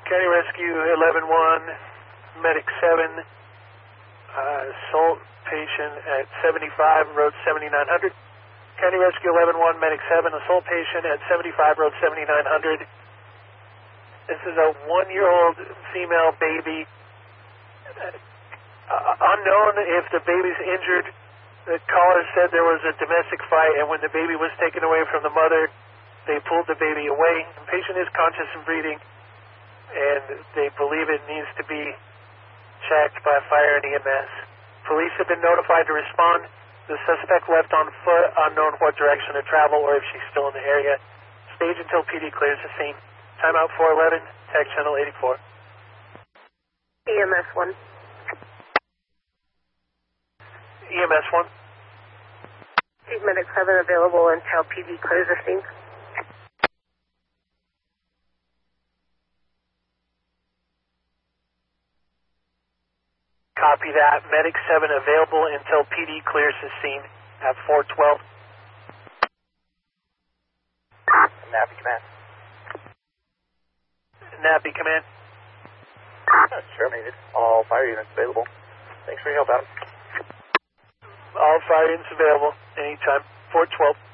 County Rescue 11-1, Medic 7, assault patient at 75, road 7900. County Rescue 11-1, Medic 7, assault patient at 75, road 7900. This is a 1-year-old female baby. Unknown if the baby's injured. The caller said there was a domestic fight, and when the baby was taken away from the mother, they pulled the baby away. The patient is conscious and breathing, and they believe it needs to be checked by fire and EMS. Police have been notified to respond. The suspect left on foot, unknown what direction to travel or if she's still in the area. Stage until PD clears the scene. Timeout 411, tech channel 84. EMS 1. EMS 1. Chief Medic 7 available until PD clears the scene. Copy that. Medic 7 available until PD clears the scene at 412. Nappy command. Nappy command. Terminated. All fire units available. Thanks for your help, Adam. All fire units available anytime. 412.